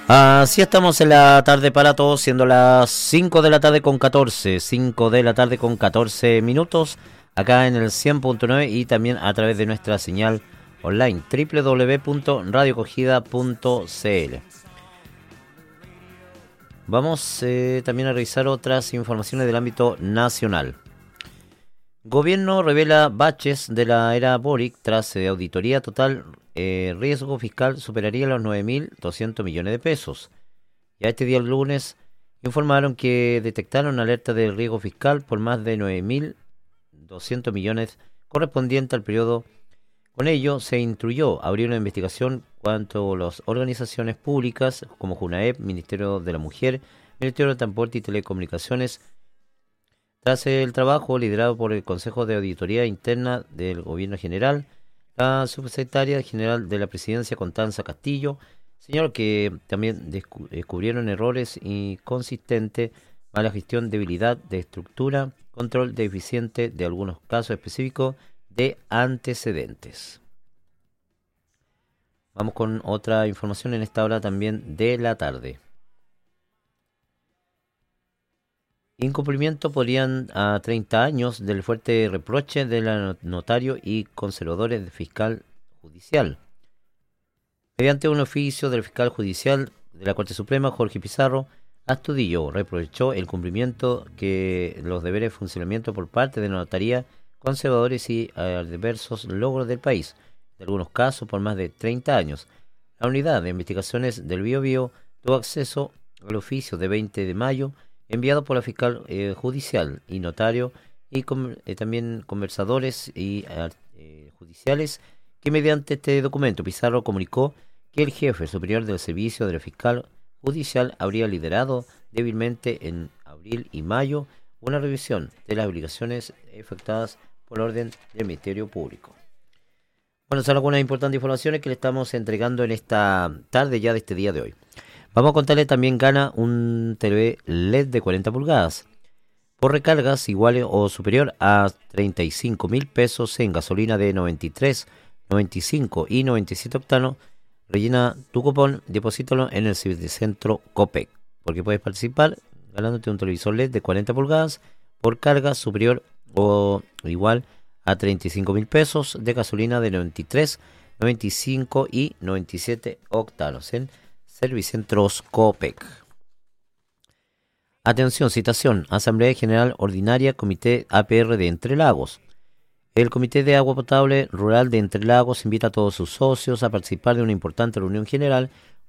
Así estamos en la tarde para todos, siendo las 5 de la tarde con 14 minutos, acá en el 100.9 y también a través de nuestra señal online www.radiocogida.cl. Vamos también a revisar otras informaciones del ámbito nacional. Gobierno revela baches de la era Boric tras auditoría total. Riesgo fiscal superaría los 9.200 millones de pesos. Ya este día, el lunes, informaron que detectaron alerta de riesgo fiscal por más de 9.200 millones correspondiente al periodo. Con ello, se instruyó abrir una investigación cuanto a las organizaciones públicas como JUNAEP, Ministerio de la Mujer, Ministerio de Transporte y Telecomunicaciones. Tras el trabajo liderado por el Consejo de Auditoría Interna del Gobierno General, la subsecretaria general de la Presidencia, Constanza Castillo, señaló que también descubrieron errores inconsistentes, mala gestión, debilidad de estructura, control deficiente de algunos casos específicos de antecedentes. Vamos con otra información en esta hora también de la tarde. Incumplimiento podrían a 30 años del fuerte reproche de la notario y conservadores del fiscal judicial. Mediante un oficio del fiscal judicial de la Corte Suprema, Jorge Pizarro Astudillo reprochó el cumplimiento que los deberes de funcionamiento por parte de la notaría, conservadores y diversos logros del país, en algunos casos por más de 30 años. La unidad de investigaciones del Biobío tuvo acceso al oficio de 20 de mayo enviado por la fiscal judicial y notario y también conversadores y judiciales, que mediante este documento Pizarro comunicó que el jefe superior del servicio del fiscal judicial habría liderado débilmente en abril y mayo una revisión de las obligaciones efectuadas por orden del Ministerio Público. Bueno, son algunas importantes informaciones que le estamos entregando en esta tarde ya de este día de hoy. Vamos a contarle también gana un TV LED de 40 pulgadas por recargas iguales o superior a 35.000 pesos en gasolina de 93, 95 y 97 octanos. Rellena tu cupón, deposítalo en el Servicentro Copec, porque puedes participar ganándote un televisor LED de 40 pulgadas por carga superior o igual a 35.000 pesos de gasolina de 93, 95 y 97 octanos en Servicentros Copec. Atención, citación, Asamblea General Ordinaria, Comité APR de Entre Lagos. El Comité de Agua Potable Rural de Entre Lagos invita a todos sus socios a participar de una importante reunión general